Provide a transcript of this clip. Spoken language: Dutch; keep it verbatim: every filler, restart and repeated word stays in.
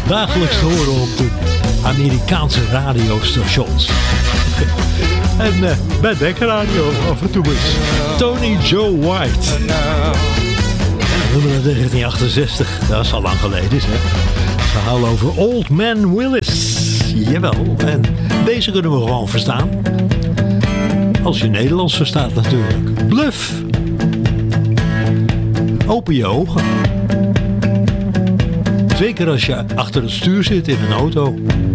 Dagelijks te horen op de Amerikaanse radiostations. En uh, bij Dekker Radio af en toe is Tony Joe White. Nummer negentien achtenzestig, dat is al lang geleden. Hè? Verhaal over Old Man Willis. Jawel, en deze kunnen we gewoon verstaan. Als je Nederlands verstaat natuurlijk. Bluff. Open je ogen. Zeker als je achter het stuur zit in een auto.